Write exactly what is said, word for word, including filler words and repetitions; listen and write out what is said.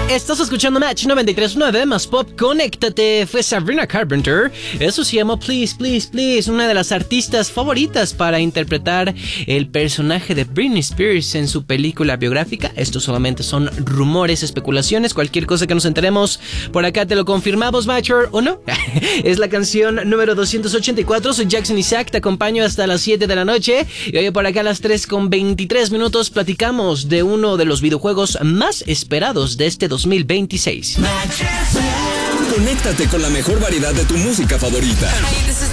Estás escuchando Match noventa y tres punto nueve más pop. Conéctate. Fue Sabrina Carpenter. Eso se llamó Please, Please, Please. Una de las artistas favoritas para interpretar el personaje de Britney Spears en su película biográfica. Esto solamente son rumores, especulaciones. Cualquier cosa que nos enteremos por acá te lo confirmamos, Matcher, ¿o no? Es la canción número doscientos ochenta y cuatro. Soy Jackson Isaac. Te acompaño hasta las siete de la noche. Y hoy por acá a las tres con veintitrés minutos platicamos de uno de los videojuegos más esperados de este dos mil veintiséis. Conéctate con la mejor variedad de tu música favorita. Hey, this is